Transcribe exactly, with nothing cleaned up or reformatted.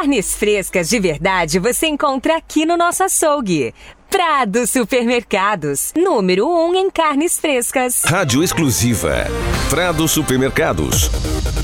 Carnes frescas de verdade você encontra aqui no nosso açougue. Prado Supermercados, número um em carnes frescas. Rádio exclusiva Prado Supermercados.